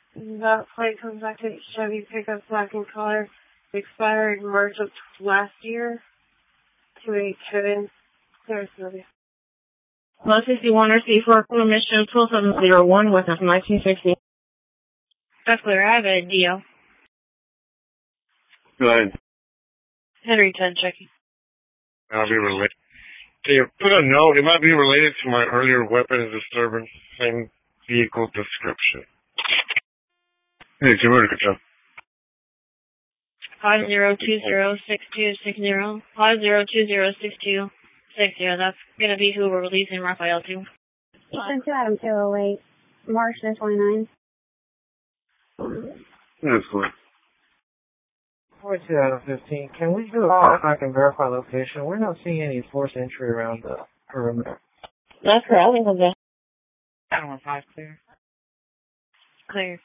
That plate comes back to Chevy pickup black in color. Expired March of last year. 287. There's Sylvia. 161 received for permission 2701 with 1960. That's clear. I have a deal. Go ahead. Henry 10 checking. I'll be related. They put a note. It might be related to my earlier weapons disturbance. Same vehicle description. Hey, it's your murder control. 50206260. 50206260. That's going to be who we're releasing Raphael to. Send to Adam 208. March 29. That's cool. 42 out of 15. Can we do all I can verify location? We're not seeing any forced entry around the perimeter. That's correct. I think Adam 5 clear. Clear.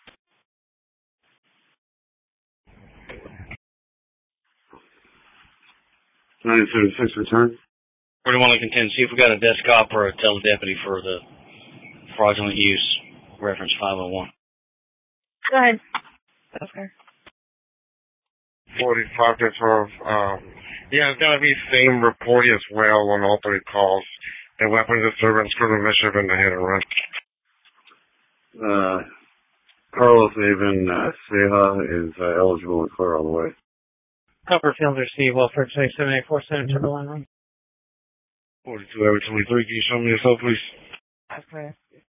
976 return. 41 Lincoln 10, see if we got a desk cop or a tele-deputy for the fraudulent use, reference 501. Go ahead. That's fair. 45 to 12. Yeah, it's going to be same report as well on all three calls. The weapons disturbance, criminal mischief, and the hit and run. Carlos Avon Ceja is eligible and clear all the way. Copperfield received welfare check 7847 Timberline. 42 over 23. Can you show me yourself, please? That's clear.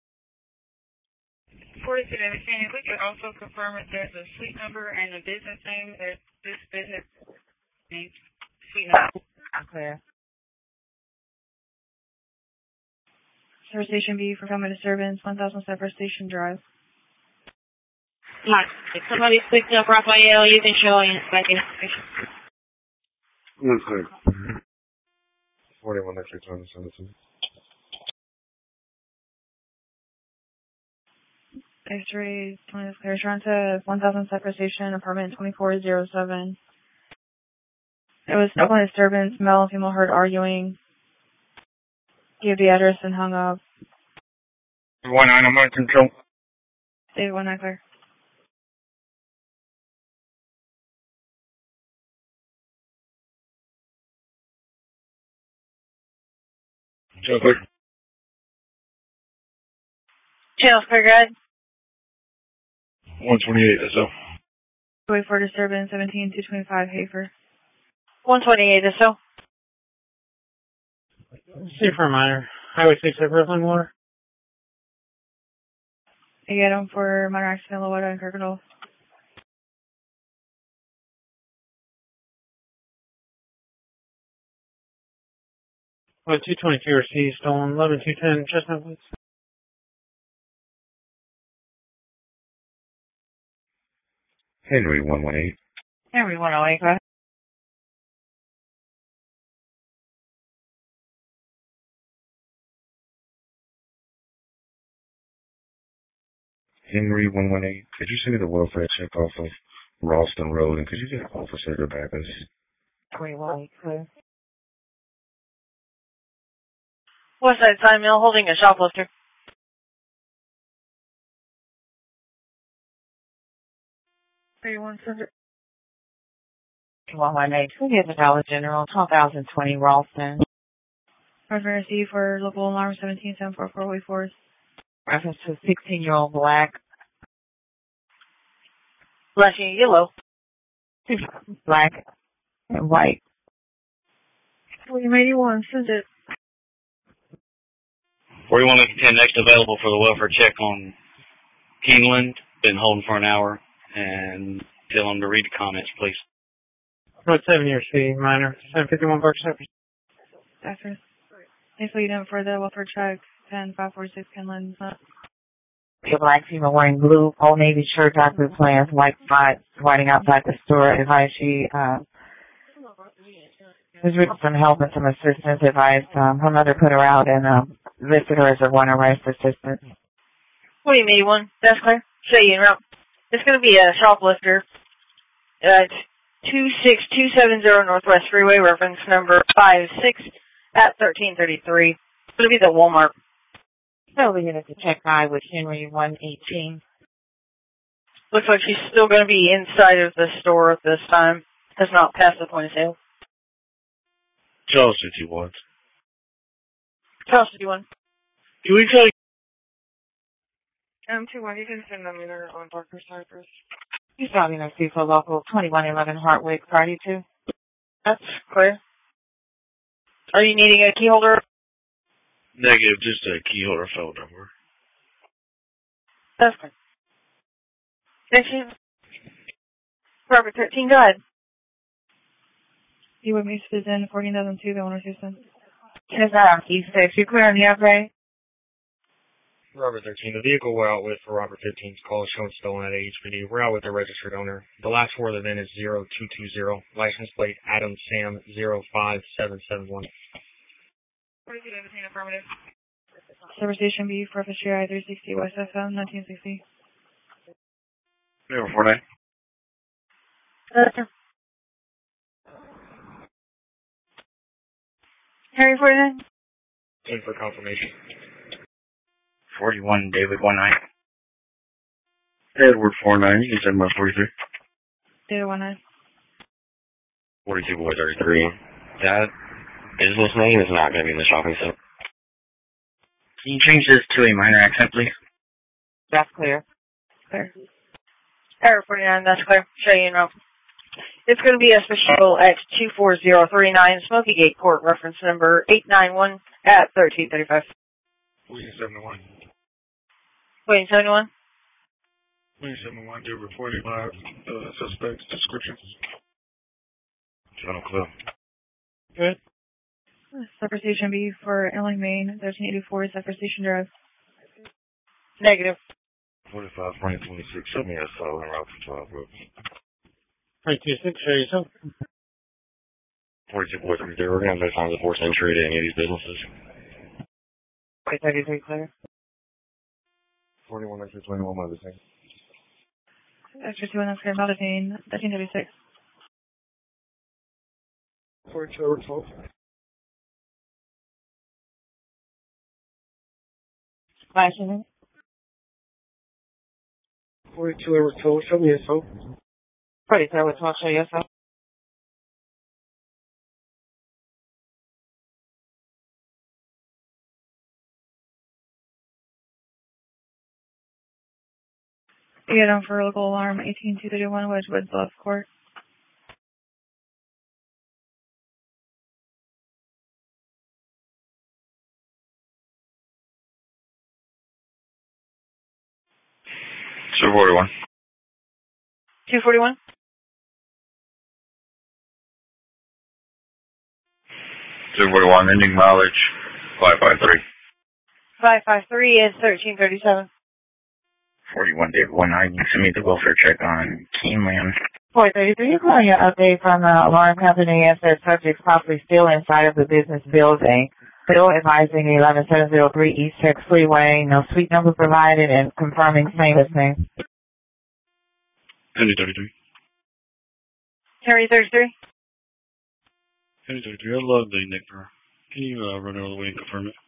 42 understanding. We could also confirm if there's a suite number and a business name. There's this business name, suite number. That's clear. Service Station B for common disturbance, 1000 Cypress Station Drive. Mark, if somebody's picked up Raphael, you can show back in information. That's clear. 41 extra time to send it to me. X-ray 20 is clear. Toronto 1000 Cypress Station, apartment 2407. There was no disturbance. Male and female heard arguing. Gave the address and hung up. 19, I'm on control. State 19 clear. Jail clear. Jail's clear, good. 128, SO. Wait for disturbance, 17225 Hafer. 128, SO. See for a minor. Highway 6 at Brooklyn Water. I get him for minor accident, Lowetta and Kirkendall. Well, 222 received stolen. 11210 Chestnut Woods. Henry 118. Henry 108, go ahead. Henry 118. Could you send me the welfare check off of Ralston Road, and could you get Officer to back us? 21, clear. Westside Sign Mill holding a shoplifter. 3100. 118. We have the Dollar General, 12,020 Ralston. Reference C for local alarm 17744 Way Forest. Reference to 16-year-old black. Flashing yellow. Black and white. 4181, send it. 41 Lincoln 10, next available for the welfare check on Keeneland. Been holding for an hour, and tell them to read the comments, please. Road 7 years, C minor. 751 Park Cypress. After. Thanks lead in for the welfare check, 10546 Keeneland. A black female wearing blue, Old Navy shirt, dark blue pants, white spots, writing outside the store. Advised she was with some help and some assistance. Advised her mother put her out and listed her as a one of rights assistance. 41, that's clear. Say you route. It's going to be a shoplifter at 26270 Northwest Freeway, reference number 56 at 1333. It's going to be the Walmart. So we get to check I with Henry 118. Looks like she's still going to be inside of the store at this time. Has not passed the point of sale. Charles 51. Charles 51. Can we try? 21, you can send them either on Parker Cypress. He's probably going to see for local 2111 Hartwick, Friday 2. That's clear. Are you needing a key holder? Negative, just a key holder phone number. That's clear. Section Robert 13, go ahead. You would be in 14,002, the owner's Houston. Yes, E6. You clear on the outside? Robert 13, the vehicle we're out with for Robert 15's call is shown stolen at HPD. We're out with the registered owner. The last four of the VIN is 0220. License plate Adam Sam 05771. 42 Levitine, affirmative. Service station B for FSGI 360 West FM 1960. Number 49. Harry 49? In for confirmation. 41, David 19. Edward 49. You can send my 43. Data 19. 42 boy 33. That business name is not going to be in the shopping center. Can you change this to a minor accent, please? That's clear. Clear. Harry 49, that's clear. Show you know. It's going to be a special at 24039 Smoky Gate Court, reference number 891 at 1335. William 71. Wait, 71? William 71, do reported by suspect's description. John Clue. Good. Cypress Station B for Airline Main 1384 Cypress Station Drive. Negative. 45, 2026. Show me a solid route for 12 groups. 326, show yourself. 42 boy 33. We're going to have no signs of forced entry to any of these businesses. Wait, 33 clear. 41, extra 21, mother thing. Extra 2 in the square Malvine 1336. 42 over 12. Flashing. 42 over 12, show me yourself. 43 over 12, show yourself. You get on for local alarm 18231 Wedgwood Bluff Court. Sir 41. 241? 241, ending mileage 553. 553 is 1337. 41, David 19. Send me the welfare check on Keeneland. 433, you're calling your update from the alarm company and said subjects possibly still inside of the business building. Still advising 11703 East Tech Freeway, no suite number provided, and confirming famous name. Henry 33. Harry 33? Henry 33, I love the Nickner. Can you run all the way and confirm it?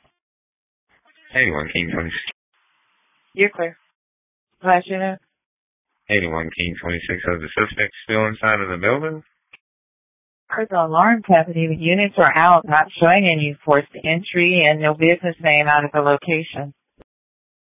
81 King 26. You're clear. Flash unit. 81 King 26. Are the suspects still inside of the building? Per the alarm company, the units are out, not showing any forced entry and no business name out of the location.